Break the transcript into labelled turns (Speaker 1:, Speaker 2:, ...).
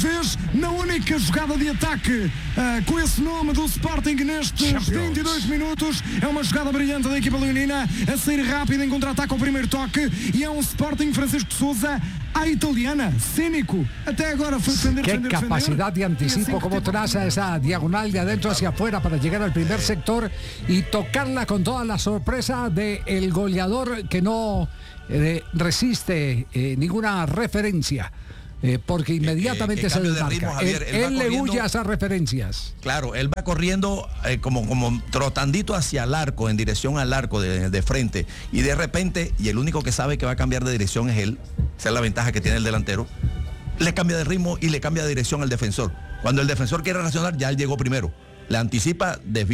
Speaker 1: vez na única jogada de ataque com esse nome do Sporting nestes 22 minutos. É uma jogada brilhante da equipa leonina a sair rápido em contra-ataque ao primeiro toque, e é um Sporting Francisco Sousa à italiana, cínico. Até agora foi defender.
Speaker 2: Qué capacidad de anticipo, como traza esa diagonal de adentro hacia afuera para llegar al primer sector y tocarla con toda la sorpresa del goleador que no resiste ninguna referencia. Porque inmediatamente se desmarca. Él le huye a esas referencias.
Speaker 3: Claro, él va corriendo como trotandito hacia el arco, en dirección al arco de frente, y de repente, y el único que sabe que va a cambiar de dirección es él, esa es la ventaja que tiene el delantero, le cambia de ritmo y le cambia de dirección al defensor. Cuando el defensor quiere reaccionar, ya él llegó primero, le anticipa, desvía